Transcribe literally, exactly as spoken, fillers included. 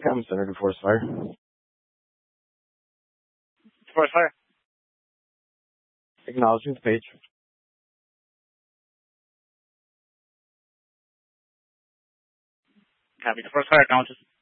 Common Center to Forest Fire. Forest Fire. Acknowledging the page. Copy. Forest Fire acknowledges.